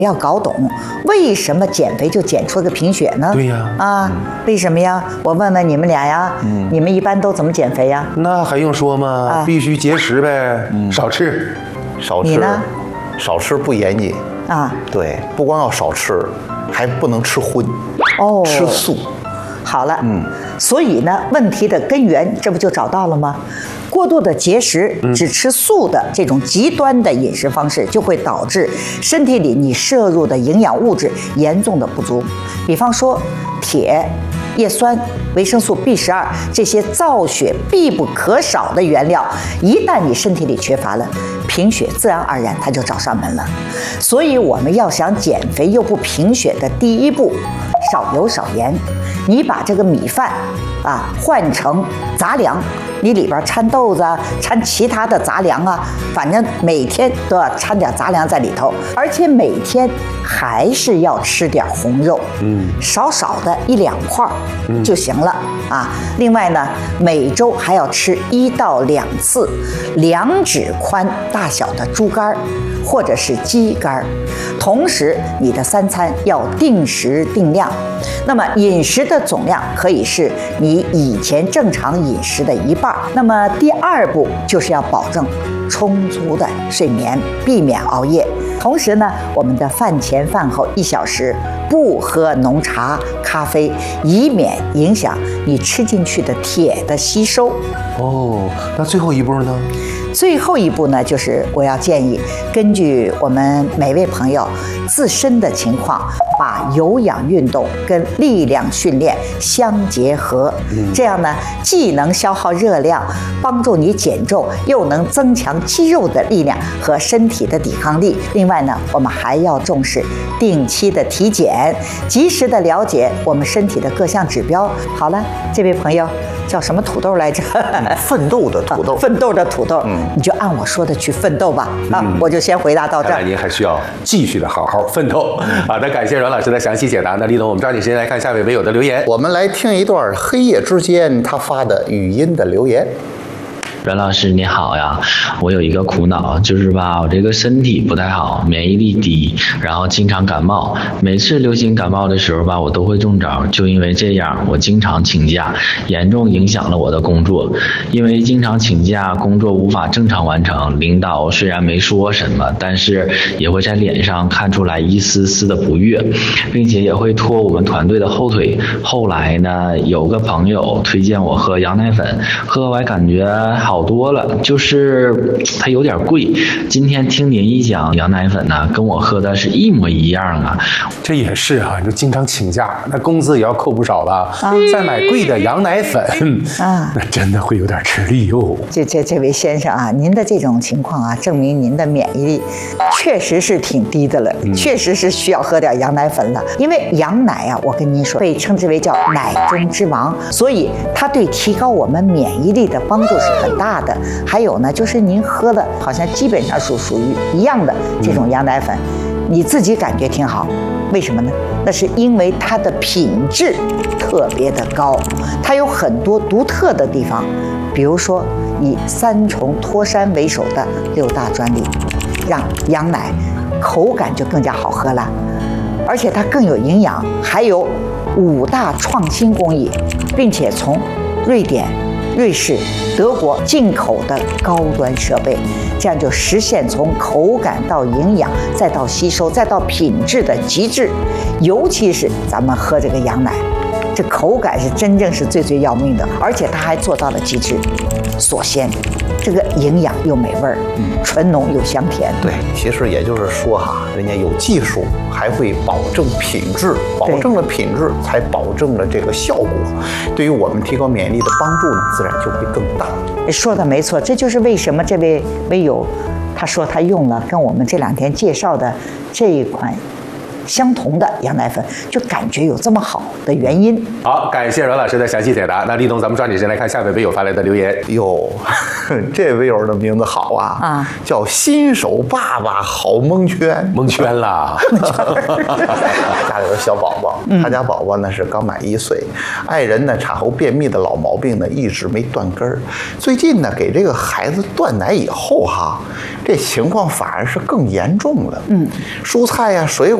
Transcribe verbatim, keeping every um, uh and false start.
要搞懂为什么减肥就减出个贫血呢？ 对呀， 啊，嗯、为什么呀？我问问你们俩呀，嗯、你们一般都怎么减肥呀？ 那还用说吗？啊、必须节食呗，嗯、少吃， 少吃。 你呢？ 少吃不严谨啊， 对，不光要少吃，还不能吃荤， 哦， 吃素。 好了，嗯，所以呢，问题的根源这不就找到了吗？过度的节食，只吃素的这种极端的饮食方式，就会导致身体里你摄入的营养物质严重的不足。比方说，铁、叶酸、维生素 B 十二 这些造血必不可少的原料，一旦你身体里缺乏了，贫血自然而然它就找上门了。所以我们要想减肥又不贫血的第一步，少油少盐。你把这个米饭啊换成杂粮，你里边掺豆子啊，掺其他的杂粮啊，反正每天都要掺点杂粮在里头，而且每天还是要吃点红肉，嗯，少少的一两块就行了、嗯、啊。另外呢，每周还要吃一到两次两指宽大小的猪肝或者是鸡肝，同时你的三餐要定时定量。那么饮食的总量可以是你以前正常饮食的一半。那么第二步就是要保证充足的睡眠，避免熬夜。同时呢，我们的饭前饭后一小时不喝浓茶、咖啡，以免影响你吃进去的铁的吸收。 哦，那最后一步呢？ 最后一步呢，就是我要建议，根据我们每位朋友自身的情况，把有氧运动跟力量训练相结合，这样呢，既能消耗热量，帮助你减重，又能增强肌肉的力量和身体的抵抗力。另外呢，我们还要重视定期的体检，及时的了解我们身体的各项指标。好了，这位朋友叫什么土豆来着？ 奋斗的土豆， 啊、奋斗的土豆。嗯，你就按我说的去奋斗吧。啊，嗯、我就先回答到这儿。 看来您还需要继续的好好奋斗。好的，感谢阮老师的详细解答。那李总，我们抓紧时间来看下位网友的留言。 我们来听一段黑夜之间他发的语音的留言。 阮老师你好呀，我有一个苦恼，就是吧，我这个身体不太好，免疫力低，然后经常感冒，每次流行感冒的时候吧，我都会中招，就因为这样，我经常请假，严重影响了我的工作。因为经常请假，工作无法正常完成，领导虽然没说什么，但是也会在脸上看出来一丝丝的不悦，并且也会拖我们团队的后腿。后来呢，有个朋友推荐我喝羊奶粉，喝完感觉好多了，就是它有点贵。今天听您一讲羊奶粉呢，跟我喝的是一模一样啊。 这也是啊，你就经常请假，那工资也要扣不少了啊。再买贵的羊奶粉啊，那真的会有点吃力哟。 这这这位先生啊，您的这种情况啊，证明您的免疫力确实是挺低的了，嗯、确实是需要喝点羊奶粉了。因为羊奶啊，我跟您说，被称之为叫奶中之王，所以它对提高我们免疫力的帮助是很大的。还有呢，就是您喝的好像基本上属属于一样的这种羊奶粉，嗯、你自己感觉挺好，为什么呢？那是因为它的品质特别的高，它有很多独特的地方，比如说以三重脱山为首的六大专利，让羊奶口感就更加好喝了，而且它更有营养，还有五大创新工艺，并且从瑞典、瑞士、德国进口的高端设备，这样就实现从口感到营养，再到吸收，再到品质的极致。尤其是咱们喝这个羊奶，这口感是真正是最最要命的，而且它还做到了极致，锁鲜，这个营养又美味儿，纯浓又香甜。 对，其实也就是说哈，人家有技术，还会保证品质，保证了品质，才保证了这个效果。对于我们提高免疫力的帮助呢，自然就会更大。 说的没错，这就是为什么这位微友他说他用了跟我们这两天介绍的这一款相同的羊奶粉，就感觉有这么好的原因。 好，感谢阮老师的详细解答。那立冬，咱们抓紧时间来看下位微友发来的留言。 哟，这位友的名字好啊，啊，叫新手爸爸好蒙圈， 蒙圈啦。 家里有小宝宝，他家宝宝呢是刚满一岁，爱人呢产后便秘的老毛病呢一直没断根儿，最近呢给这个孩子断奶以后哈，这情况反而是更严重了。嗯，蔬菜呀、水果。